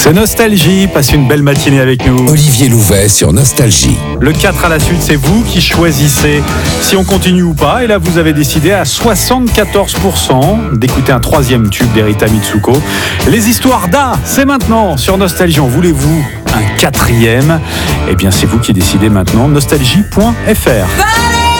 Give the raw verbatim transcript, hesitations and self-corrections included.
C'est Nostalgie, passez une belle matinée avec nous. Olivier Louvet sur Nostalgie. Le quatre à la suite, c'est vous qui choisissez si on continue ou pas. Et là, vous avez décidé à soixante-quatorze pour cent d'écouter un troisième tube d'Erita Mitsuko. Les histoires d'A, c'est maintenant sur Nostalgie. En voulez-vous un quatrième ? Eh bien, c'est vous qui décidez maintenant. Nostalgie point f r.